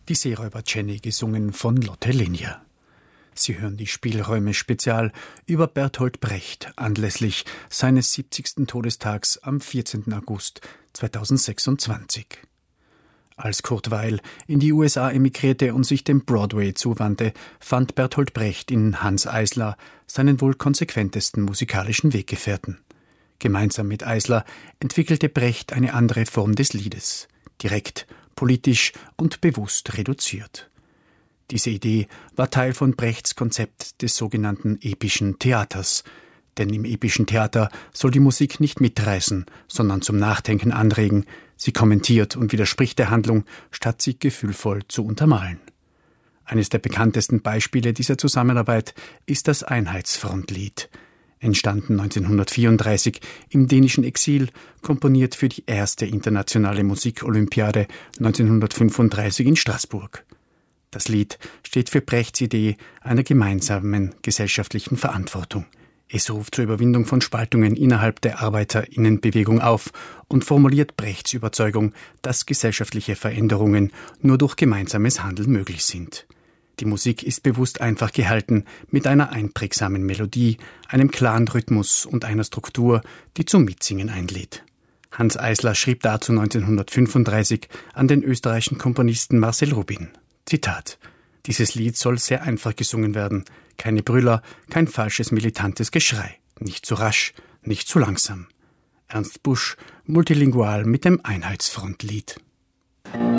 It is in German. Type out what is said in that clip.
Die Seeräuber Jenny, gesungen von Lotte Lenya. Sie hören die Spielräume-Spezial über Bertolt Brecht anlässlich seines 70. Todestags am 14. August 2026. Als Kurt Weill in die USA emigrierte und sich dem Broadway zuwandte, fand Bertolt Brecht in Hanns Eisler seinen wohl konsequentesten musikalischen Weggefährten. Gemeinsam mit Eisler entwickelte Brecht eine andere Form des Liedes, direkt, politisch und bewusst reduziert. Diese Idee war Teil von Brechts Konzept des sogenannten epischen Theaters. Denn im epischen Theater soll die Musik nicht mitreißen, sondern zum Nachdenken anregen. Sie kommentiert und widerspricht der Handlung, statt sie gefühlvoll zu untermalen. Eines der bekanntesten Beispiele dieser Zusammenarbeit ist das Einheitsfrontlied. Entstanden 1934 im dänischen Exil, komponiert für die erste internationale Musikolympiade 1935 in Straßburg. Das Lied steht für Brechts Idee einer gemeinsamen gesellschaftlichen Verantwortung. Es ruft zur Überwindung von Spaltungen innerhalb der ArbeiterInnenbewegung auf und formuliert Brechts Überzeugung, dass gesellschaftliche Veränderungen nur durch gemeinsames Handeln möglich sind. Die Musik ist bewusst einfach gehalten, mit einer einprägsamen Melodie, einem klaren Rhythmus und einer Struktur, die zum Mitsingen einlädt. Hanns Eisler schrieb dazu 1935 an den österreichischen Komponisten Marcel Rubin. Zitat: Dieses Lied soll sehr einfach gesungen werden. Keine Brüller, kein falsches militantes Geschrei. Nicht zu rasch, nicht zu langsam. Ernst Busch, multilingual mit dem Einheitsfrontlied.